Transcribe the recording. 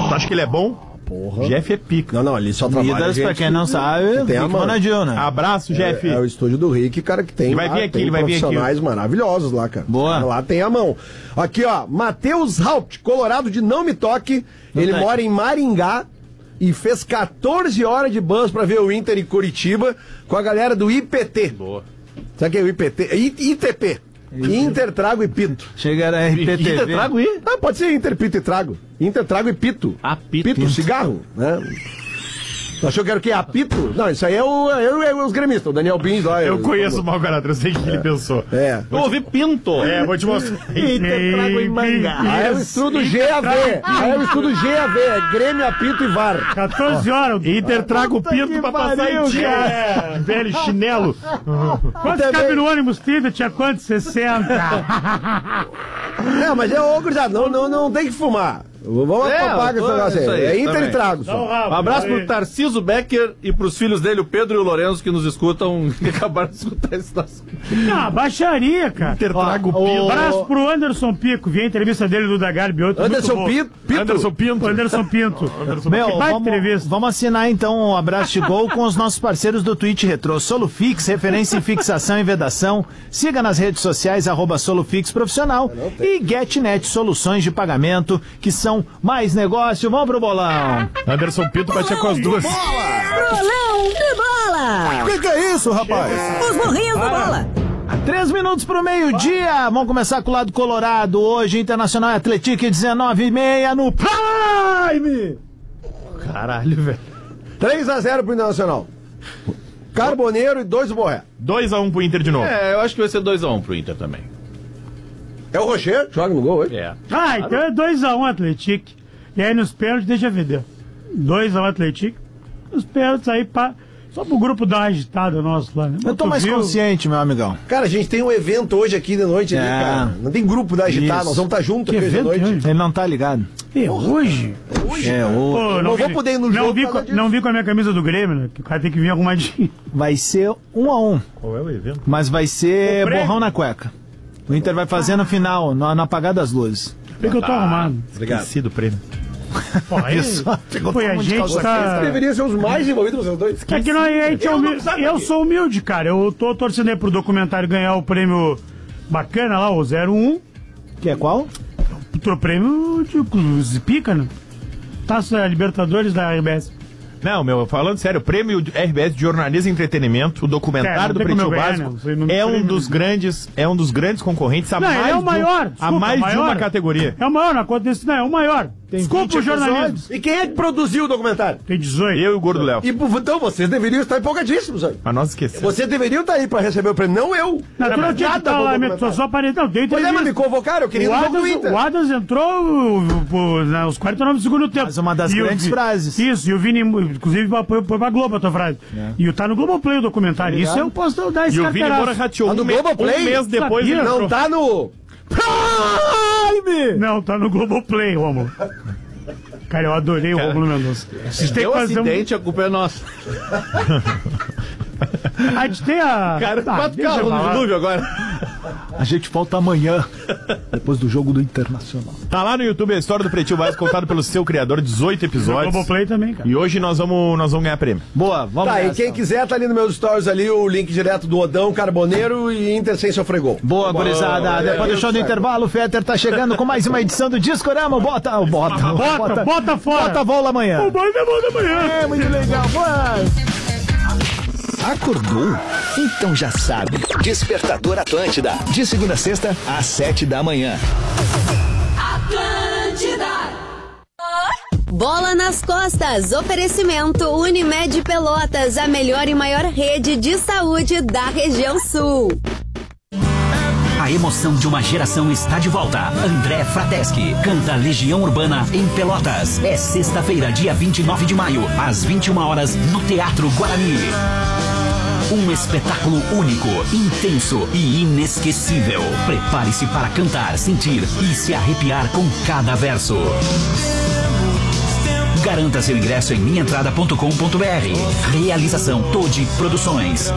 Tu acha que ele é bom? Porra. Jeff é pica. Não, ele só trabalha pra quem não sabe, tem a mão. Ronaldinho, né? Abraço, Jeff. É o estúdio do Rick, cara, que tem. Ele vai vir aqui, ele vai vir aqui. Profissionais maravilhosos lá, cara. Boa. Lá tem a mão. Aqui, ó, Matheus Haupt, Colorado de Não Me Toque. Ele mora em Maringá e fez 14 horas de bus pra ver o Inter em Curitiba com a galera do IPT. Boa. Sabe o que é o IPT? ITP. Inter, Trago e Pito. Chega a RPTV. Inter, Trago e... Ah, pode ser Inter, Pito e Trago. Inter, Trago e Pito. Pito. Cigarro, né? Tu achou que era o quê? Apito? Não, isso aí é os gremistas, o Daniel Bins lá. Eu conheço o mau caráter, eu sei o que ele pensou. Eu ouvi Pinto. Vou te mostrar. Inter, Trago e Manga. Aí é o estudo GAV. Aí é o estudo GAV. É Grêmio, Apito e VAR. 14 horas. Inter, Trago, Pinto pra passar em dia. Velho chinelo. Quantos cabe no ônibus 30? Tinha quantos? 60. Não, mas gurizada, não tem que fumar. Vamos acabar com esse negócio aí. É Inter também. e Trago. Um abraço pro Tarciso Becker e pros filhos dele, o Pedro e o Lourenço, que nos escutam, que acabaram de escutar esse nosso. Não, baixaria, cara. Inter, Trago, Pinto. Abraço pro Anderson Pico. Vi a entrevista dele do Dagarbi. Anderson Pinto? Anderson Pinto. Anderson Pinto. Meu, Vai entrevista. vamos assinar então um abraço de gol com os nossos parceiros do Twitch Retro. Solufix, referência em fixação e vedação. Siga nas redes sociais, @Solufix Profissional. E GetNet, soluções de pagamento que são mais negócio. Vamos pro bolão. Anderson Pinto batia com as duas. Bolão de bola! Que é isso, rapaz? Os burrinhos do bola! 3 minutos pro meio-dia. Vamos começar com o lado colorado. Hoje, Internacional e Atlético, 19h30 no Prime. Caralho, velho. 3-0 pro Internacional. Carboneiro e 2 Borré. 2-1 pro Inter de novo. Eu acho que vai ser 2-1 pro Inter também. É o Rocher? Joga no gol hoje? Então é 2-1 Atlético. E aí nos pênaltis, deixa ver. 2-1 Atlético. Nos pênaltis aí, só pro grupo dar uma agitada nosso lá, né? Eu tô mais consciente, meu amigão. Cara, a gente tem um evento hoje aqui de noite, né, cara? Não tem grupo da agitada, nós vamos estar juntos aqui hoje de noite. Hoje? Ele não tá ligado. É hoje? É hoje. Pô, não vou poder ir no jogo. Não vi com a minha camisa do Grêmio, né? Que o cara tem que vir arrumadinho. Vai ser 1-1. Qual é o evento? Mas vai ser borrão na cueca. O Inter vai fazer no final, no apagar das luzes. Por que eu tô arrumado? Esqueci do prêmio. Pô, aí, a gente tá... Deveria ser os mais envolvidos nos dois. É que eu sou humilde, cara. Eu tô torcendo aí pro documentário ganhar o prêmio bacana lá, o 01. Que é qual? O prêmio de pica, né? Taça Libertadores da RBS. Não, meu, falando sério, o prêmio RBS de Jornalismo e Entretenimento, o documentário do Pretinho Básico, é um dos grandes concorrentes a mais, é o maior, de uma categoria. É o maior, não acontece, não, é o maior. Desculpa o jornalismo. E quem é que produziu o documentário? Tem 18. Eu e o Gordo Léo. Então vocês deveriam estar empolgadíssimos aí. Mas nós esquecemos. Vocês deveriam estar aí pra receber o prêmio, não eu. Não, tu não tinha que estar lá, só apareceu. Não, tem Pois é, mas me convocaram, eu queria ir no jogo do Inter. O Adams entrou nos 49 do segundo tempo. Mas uma das grandes frases. Isso, e o Vini, inclusive, foi pra Globo a tua frase. E tá no Globoplay o documentário. Isso eu posso dar esse E o Vini Moura rateou no Globoplay? um mês depois. Sabia? Não tá no... Prime! Não, tá no Globoplay, Romulo. Cara, eu adorei o Romulo Mendonça. Se tem um acidente, a culpa é nossa. A gente tem a... Cara, 4 carros no dilúvio agora. A gente volta amanhã, depois do jogo do Internacional. Tá lá no YouTube a história do Pretinho Básico, contado pelo seu criador, 18 episódios. Globoplay também, cara. E hoje nós vamos ganhar prêmio. Boa, vamos Tá, nessa. e quem quiser, tá ali nos meus stories ali, o link direto do Odão, Carboneiro e Inter sem sofrer gol. Boa, gurizada. Depois do show do intervalo, o Fetter tá chegando com mais uma edição do Discorama. Bota fora. Bota a bola amanhã. O bolo da bola da manhã. É, muito legal. Boa. Acordou? Então já sabe. Despertador Atlântida. De segunda a sexta, às 7 da manhã. Atlântida! Bola nas costas. Oferecimento Unimed Pelotas, a melhor e maior rede de saúde da região sul. A emoção de uma geração está de volta. André Frateschi canta Legião Urbana em Pelotas. É sexta-feira, dia 29 de maio, às 21 horas, no Teatro Guarani. Um espetáculo único, intenso e inesquecível. Prepare-se para cantar, sentir e se arrepiar com cada verso. Garanta seu ingresso em minhaentrada.com.br. Realização Todi Produções.